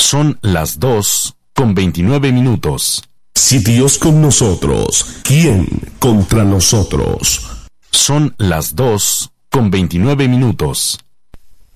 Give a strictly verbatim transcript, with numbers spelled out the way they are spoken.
Son las dos con veintinueve minutos. Si Dios con nosotros, ¿quién contra nosotros? Son las dos con veintinueve minutos.